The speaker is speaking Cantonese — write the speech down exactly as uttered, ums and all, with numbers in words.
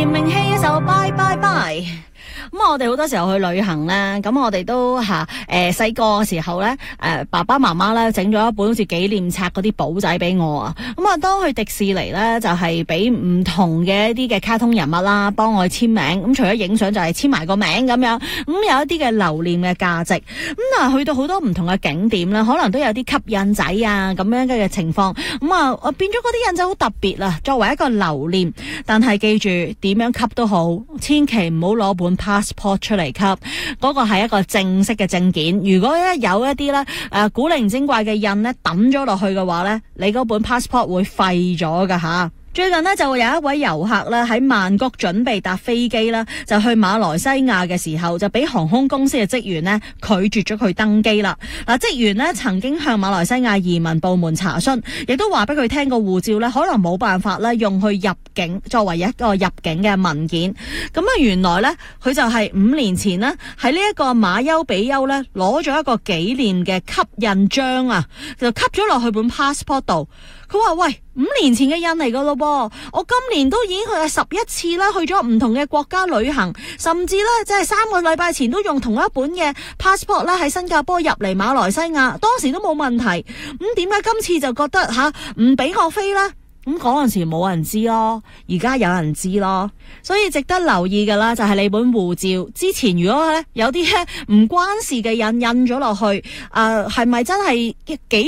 炎明熹一首拜拜拜。咁我哋好多時候去旅行咧，咁我哋都吓誒細個嘅時候咧，誒、呃、爸爸媽媽咧整咗一本好似紀念冊嗰啲簿仔俾我啊。咁啊，當去迪士尼咧，就係俾唔同嘅一啲嘅卡通人物啦，幫我簽名。咁除咗影相，就係簽埋個名咁樣。咁有一啲嘅留念嘅價值。咁啊，去到好多唔同嘅景點咧，可能都有啲吸印仔啊咁樣嘅情況。咁啊，我變咗嗰啲印仔好特別啦，作為一個留念。但係記住，點樣吸都好，千祈唔好攞本 passport 出嚟吸，嗰、那個係一個正式嘅證件。如果咧有一啲咧誒古靈精怪嘅印咧抌咗落去嘅話咧，你嗰本 passport 會廢咗噶吓。最近呢，就會有一位遊客咧喺曼谷準備搭飛機啦，就去馬來西亞嘅時候，就俾航空公司嘅職員呢拒絕咗佢登機啦。嗱，職員呢曾經向馬來西亞移民部門查詢，亦都話俾佢聽個護照呢可能冇辦法咧用去入境作為一個入境嘅文件。咁啊，原來呢，佢就係五年前呢喺呢一個馬丘比丘呢攞咗一個紀念嘅吸印章啊，就吸咗落去本 passport 度。佢話喂，五年前嘅印嚟噶咯噃，我今年都已經去咗十一次啦，去咗唔同嘅國家旅行，甚至咧即係三個禮拜前都用同一本嘅 passport 啦喺新加坡入嚟馬來西亞，當時都冇問題。咁點解今次就覺得吓唔俾我飛呢？咁嗰陣時冇人知咯，而家有人知咯，所以值得留意噶啦，就係你本護照之前如果咧有啲咧唔關事嘅印印咗落去，誒係咪真係幾